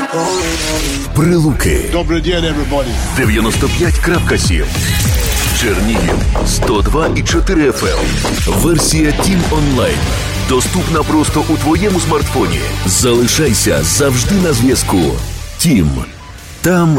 Прилуки. Добрий день, everybody. 95.7. Чернігів 102,4 FM. Версія Тім Онлайн. Доступна просто у твоєму смартфоні. Залишайся завжди на зв'язку. Тім. Там,